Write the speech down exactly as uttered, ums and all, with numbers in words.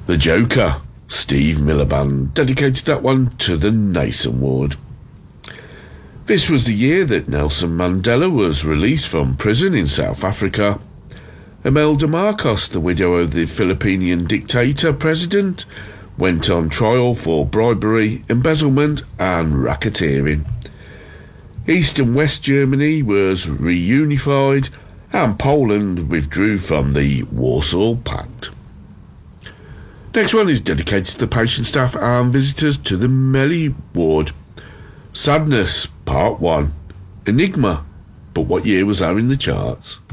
The Joker, Steve Miller Band, dedicated that one to the Nason ward. This was the year that Nelson Mandela was released from prison in South Africa. Imelda Marcos, the widow of the Filipinian dictator president, went on trial for bribery, embezzlement and racketeering. East and West Germany was reunified and Poland withdrew from the Warsaw Pact. Next one is dedicated to the patient staff and visitors to the Melly ward. Sadness, Part one. Enigma. But what year was that in the charts?